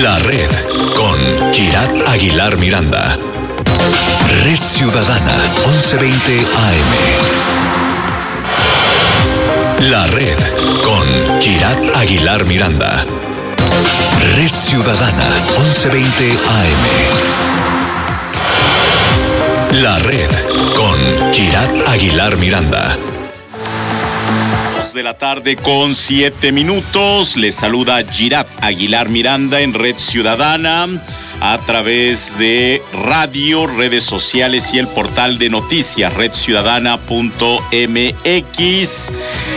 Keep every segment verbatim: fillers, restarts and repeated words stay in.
La Red con Girat Aguilar Miranda. Red Ciudadana once veinte A M. La Red con Girat Aguilar Miranda. Red Ciudadana once veinte A M. La Red con Girat Aguilar Miranda. De la tarde con siete minutos. Les saluda Girat Aguilar Miranda en Red Ciudadana a través de radio, redes sociales y el portal de noticias red ciudadana punto m x.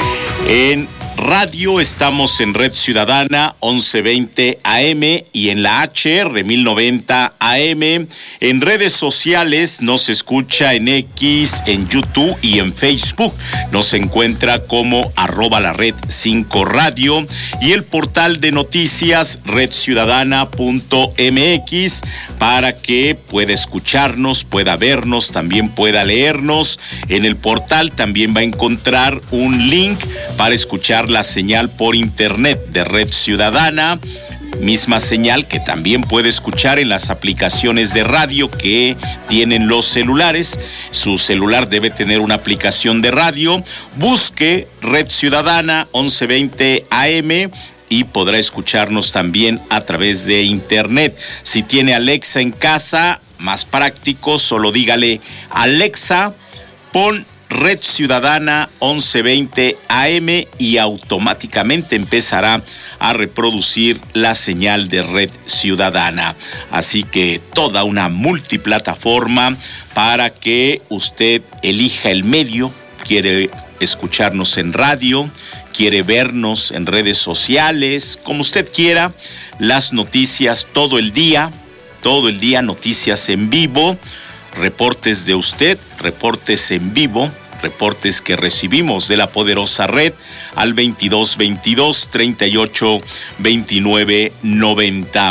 En radio estamos en Red Ciudadana once veinte A M y en la H R mil noventa A M. En redes sociales nos escucha en X, en YouTube y en Facebook. Nos encuentra como arroba la red cinco radio y el portal de noticias red ciudadana punto m x para que pueda escucharnos, pueda vernos, también pueda leernos. En el portal también va a encontrar un link para escuchar la señal por internet de Red Ciudadana, misma señal que también puede escuchar en las aplicaciones de radio que tienen los celulares. Su celular debe tener una aplicación de radio. Busque Red Ciudadana once veinte A M y podrá escucharnos también a través de internet. Si tiene Alexa en casa, más práctico, solo dígale: Alexa, pon Red Ciudadana once veinte A M y automáticamente empezará a reproducir la señal de Red Ciudadana. Así que toda una multiplataforma para que usted elija el medio. Quiere escucharnos en radio, quiere vernos en redes sociales, como usted quiera. Las noticias todo el día, todo el día noticias en vivo. Reportes de usted, reportes en vivo, reportes que recibimos de la poderosa red al veintidós veintidós treinta y ocho veintinueve noventa.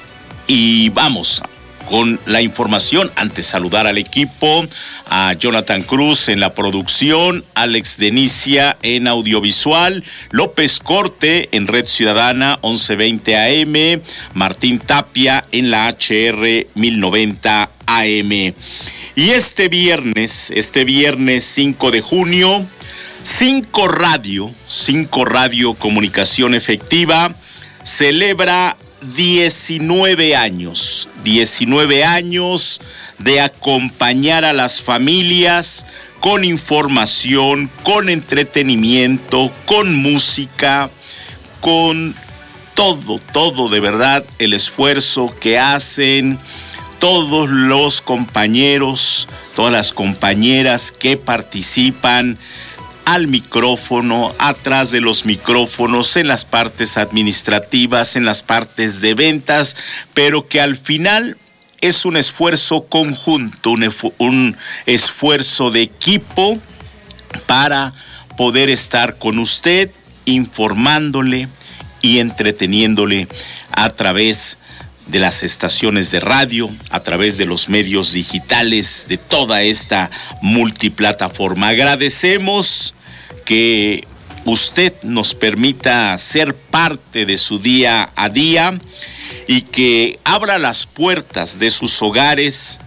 Y vamos con la información. Antes saludar al equipo, a Jonathan Cruz en la producción, Alex Denicia en audiovisual, López Corte en Red Ciudadana once veinte A M, Martín Tapia en la H R mil noventa A M. Y este viernes, este viernes cinco de junio, cinco Radio, cinco Radio Comunicación Efectiva celebra diecinueve años, diecinueve años de acompañar a las familias con información, con entretenimiento, con música, con todo, todo de verdad, el esfuerzo que hacen todos los compañeros, todas las compañeras que participan al micrófono, atrás de los micrófonos, en las partes administrativas, en las partes de ventas, pero que al final es un esfuerzo conjunto, un, un esfuerzo de equipo para poder estar con usted, informándole y entreteniéndole a través de las estaciones de radio, a través de los medios digitales, de toda esta multiplataforma. Agradecemos que usted nos permita ser parte de su día a día y que abra las puertas de sus hogares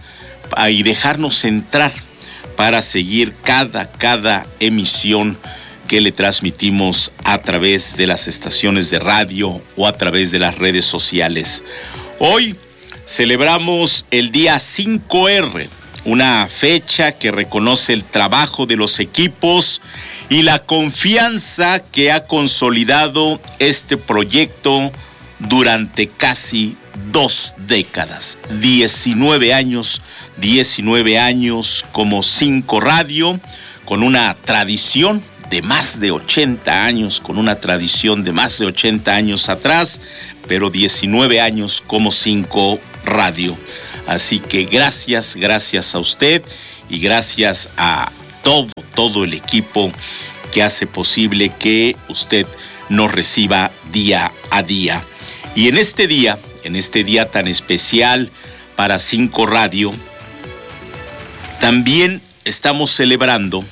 y dejarnos entrar para seguir cada, cada emisión que le transmitimos a través de las estaciones de radio o a través de las redes sociales. Hoy celebramos el día cinco erre, una fecha que reconoce el trabajo de los equipos y la confianza que ha consolidado este proyecto durante casi dos décadas. diecinueve años, diecinueve años como cinco Radio, con una tradición de más de ochenta años, con una tradición de más de ochenta años atrás, pero diecinueve años como cinco Radio. Así que gracias, gracias a usted y gracias a todo, todo el equipo que hace posible que usted nos reciba día a día. Y en este día, en este día tan especial para cinco Radio, también estamos celebrando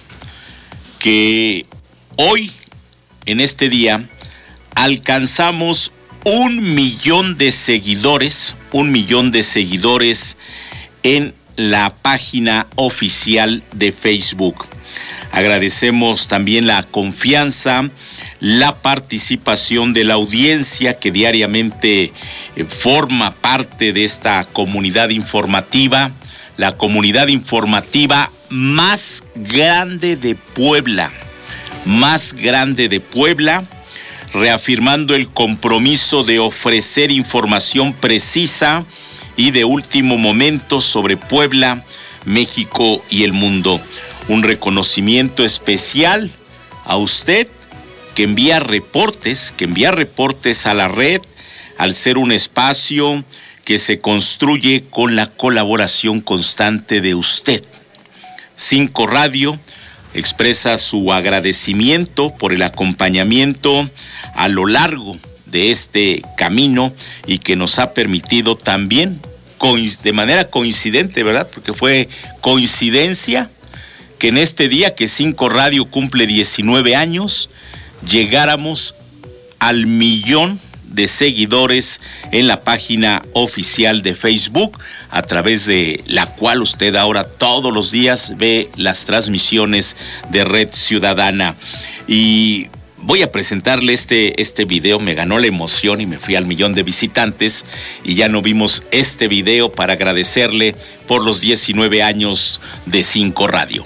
que hoy, en este día, alcanzamos un millón de seguidores, un millón de seguidores en la página oficial de Facebook. Agradecemos también la confianza, la participación de la audiencia que diariamente eh, forma parte de esta comunidad informativa, la comunidad informativa más grande de Puebla, más grande de Puebla, reafirmando el compromiso de ofrecer información precisa y de último momento sobre Puebla, México y el mundo. Un reconocimiento especial a usted que envía reportes, que envía reportes a la red, al ser un espacio que se construye con la colaboración constante de usted. Cinco Radio expresa su agradecimiento por el acompañamiento a lo largo de este camino y que nos ha permitido también, de manera coincidente, ¿verdad? Porque fue coincidencia que en este día que Cinco Radio cumple diecinueve años, llegáramos al millón de seguidores en la página oficial de Facebook, a través de la cual usted ahora todos los días ve las transmisiones de Red Ciudadana. Y voy a presentarle este, este video. Me ganó la emoción y me fui al millón de visitantes y ya no vimos este video para agradecerle por los diecinueve años de Cinco Radio.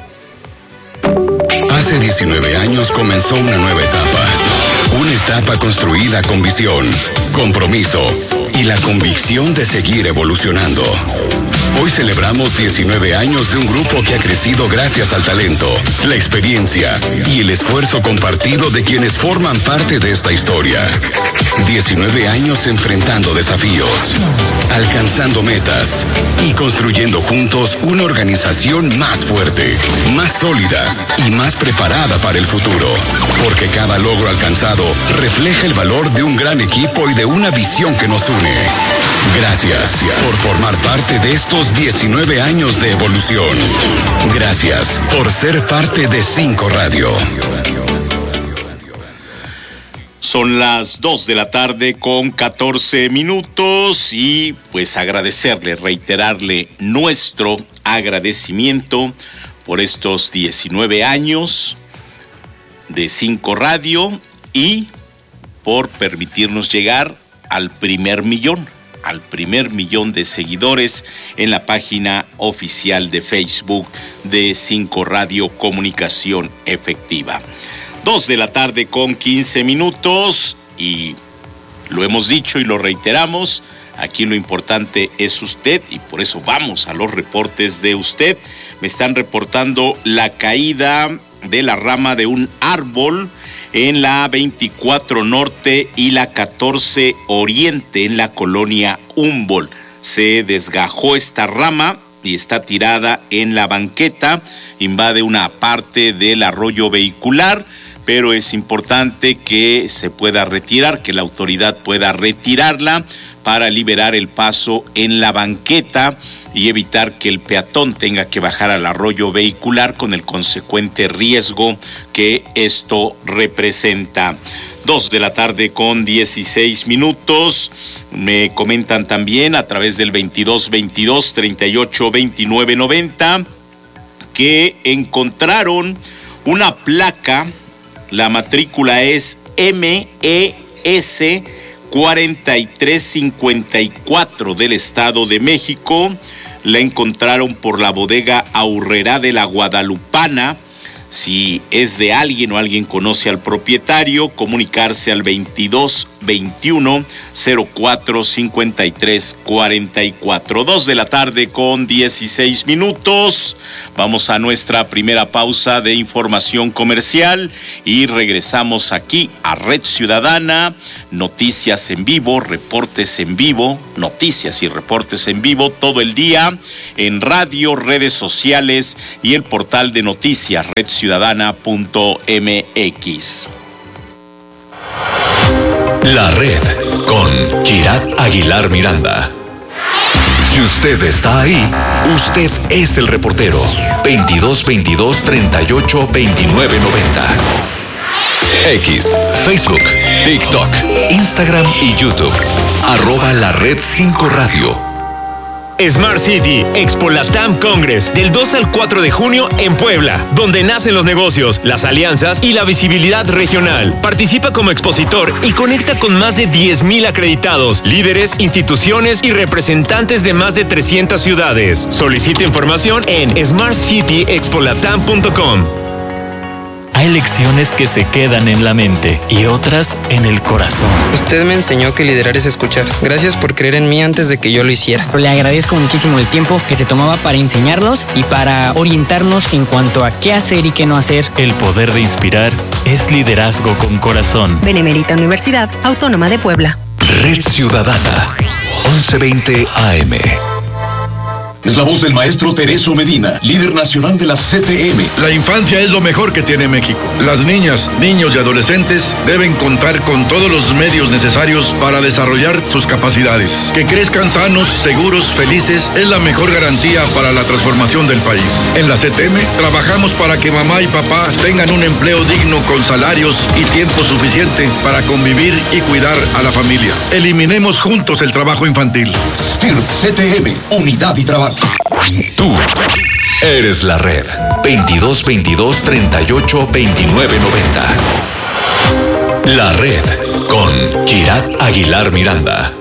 Hace diecinueve años comenzó una nueva etapa. Una etapa construida con visión, compromiso y la convicción de seguir evolucionando. Hoy celebramos diecinueve años de un grupo que ha crecido gracias al talento, la experiencia y el esfuerzo compartido de quienes forman parte de esta historia. diecinueve años enfrentando desafíos, alcanzando metas y construyendo juntos una organización más fuerte, más sólida y más preparada para el futuro. Porque cada logro alcanzado refleja el valor de un gran equipo y de una visión que nos une. Gracias por formar parte de estos diecinueve años de evolución. Gracias por ser parte de Cinco Radio. Son las dos de la tarde con catorce minutos y pues agradecerle, reiterarle nuestro agradecimiento por estos diecinueve años de Cinco Radio y por permitirnos llegar al primer millón, al primer millón de seguidores en la página oficial de Facebook de Cinco Radio Comunicación Efectiva. Dos de la tarde con quince minutos y lo hemos dicho y lo reiteramos, aquí lo importante es usted y por eso vamos a los reportes de usted. Me están reportando la caída de la rama de un árbol en la veinticuatro Norte y la catorce Oriente en la colonia Humboldt. Se desgajó esta rama y está tirada en la banqueta, invade una parte del arroyo vehicular, pero es importante que se pueda retirar, que la autoridad pueda retirarla para liberar el paso en la banqueta y evitar que el peatón tenga que bajar al arroyo vehicular con el consecuente riesgo que esto representa. Dos de la tarde con dieciséis minutos. Me comentan también a través del veintidós veintidós treinta y ocho veintinueve noventa que encontraron una placa. La matrícula es M E S cuarenta y tres cincuenta y cuatro del Estado de México. La encontraron por la bodega Aurrera de la Guadalupana. Si es de alguien o alguien conoce al propietario, comunicarse al veintidós veintiuno cero cuatro cincuenta y tres cuarenta y cuatro. Dos de la tarde con dieciséis minutos. Vamos a nuestra primera pausa de información comercial y regresamos aquí a Red Ciudadana. Noticias en vivo, reportes en vivo, noticias y reportes en vivo todo el día en radio, redes sociales y el portal de noticias red ciudadana punto m x. La Red con Chirat Aguilar Miranda. Si usted está ahí, usted es el reportero. veintidós veintidós treinta y ocho veintinueve noventa. X, Facebook, TikTok, Instagram y YouTube. Arroba la red cinco radio. Smart City, Expo Latam Congress, del dos al cuatro de junio en Puebla, donde nacen los negocios, las alianzas y la visibilidad regional. Participa como expositor y conecta con más de diez mil acreditados, líderes, instituciones y representantes de más de trescientas ciudades. Solicita información en smart city expo latam punto com. Hay lecciones que se quedan en la mente y otras en el corazón. Usted me enseñó que liderar es escuchar. Gracias por creer en mí antes de que yo lo hiciera. Le agradezco muchísimo el tiempo que se tomaba para enseñarnos y para orientarnos en cuanto a qué hacer y qué no hacer. El poder de inspirar es liderazgo con corazón. Benemérita Universidad Autónoma de Puebla. Red Ciudadana, once veinte A M. Es la voz del maestro Tereso Medina, líder nacional de la C T M. La infancia es lo mejor que tiene México. Las niñas, niños y adolescentes deben contar con todos los medios necesarios para desarrollar sus capacidades. Que crezcan sanos, seguros, felices es la mejor garantía para la transformación del país. En la C T M trabajamos para que mamá y papá tengan un empleo digno con salarios y tiempo suficiente para convivir y cuidar a la familia. Eliminemos juntos el trabajo infantil. S T I R C T M, unidad y trabajo. Tú eres la red. veintidós veintidós treinta y ocho veintinueve noventa. La red con Chirat Aguilar Miranda.